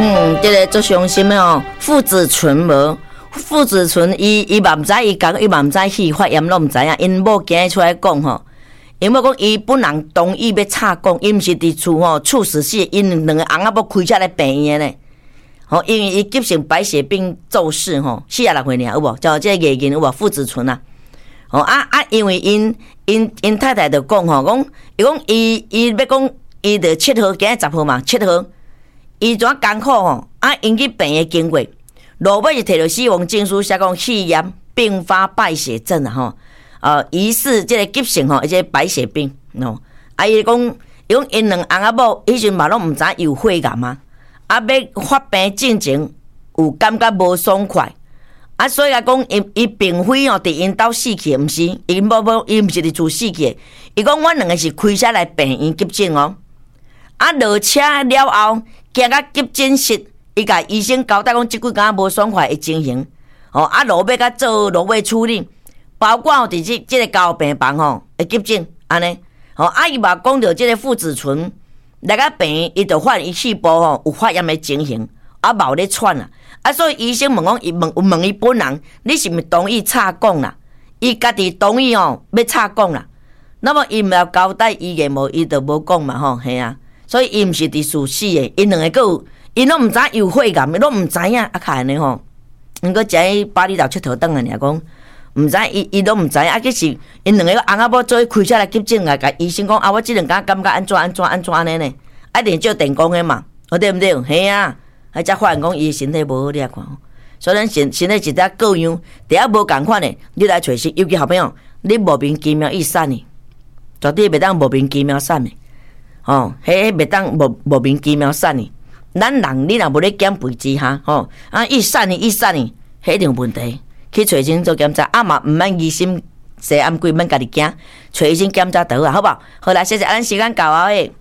这个最伤心的哦，父子存无，父子存伊嘛唔知，伊讲伊嘛唔知去发炎拢唔知影，因某今日出来讲吼，因某讲伊本人同意要插管，伊毋是伫厝吼猝死死，因两个翁仔要开车来病院呢。吼，因为伊急性白血病骤逝吼，46岁尔有无？叫这个艺人有无？父子存啊。哦因为因太太就讲吼，伊要讲伊就7号，今日10号嘛，7号，伊怎艰苦吼，因去病的经过，落尾就摕到死亡证书，写讲肺炎并发败血症啊吼，疑似这个急性吼，而且白血病喏，伊讲因两翁仔某迄阵嘛拢毋知有肺癌啊，要发病进前有感觉无爽快。所以讲，伊并非哦，伫因兜死去，毋是，伊毋是伫厝死去。伊讲，阮两个是开车来病院急诊哦。落车了后，行到急诊室，伊甲医生交代讲，即几工无爽快的情形。哦，落尾甲做落尾处理，包括哦，伫即个交病房吼的急诊，安尼。哦，伊嘛讲到即个父子醇来到病院，伊就发现伊细胞吼有发炎的情形，毛咧喘啦。所以医生问讲，伊问伊本人，你是毋是同意插管啦？伊家己同意哦，要插管啦。那么伊毋要交代医院无，伊就无讲嘛吼，嘿啊。所以伊毋是伫厝死的，因两个有，因拢毋知有肺癌，拢毋知影较安尼吼。毋过食巴厘岛佚佗转来尔讲，毋知伊拢毋知影，其实因两个翁仔某做开车来急诊啊，甲医生讲我即两工感觉安怎安尼呢？一定照电工的嘛，对毋对？嘿啊。才发现讲伊身体无好，你来看，所以咱身体一只各样，第一无共款的，你来找是，尤其后边哦，你莫名其妙易散的，绝对袂当莫名其妙散的，哦，迄袂当莫名其妙散的。咱人你若无咧减肥之下，吼，易散的，迄一定有问题。去找医生做检查，嘛毋免疑心，西暗鬼免家己惊，找医生检查倒啊，好不好？好啦，谢谢，咱时间到啊诶。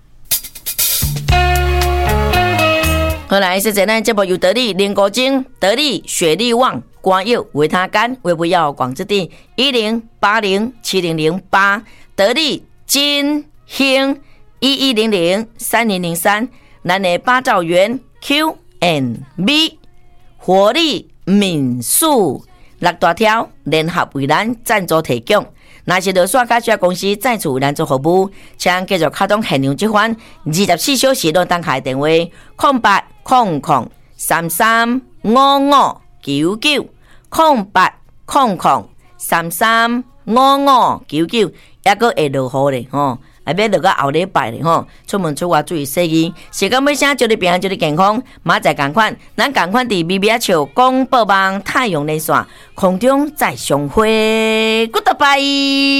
好来，谢谢咱节目由得力灵果精、得力雪力旺、瓜柚维他甘、微不药广之地10807008，得力金兴11003003，咱的八兆元 Q&B 活力民宿6大条联合为咱赞助提供。若是落线甲公司再次为咱做服务，请继续开通现场这款24小时都当开电话0800335599，0800335599，还阁会落雨咧吼，还要落到后礼拜咧吼，出门出外注意洗衣。时间尾声，祝你平安，祝你健康。明仔载同款，咱同款伫BBA笑广播网太阳连线空中再相会 ，Goodbye。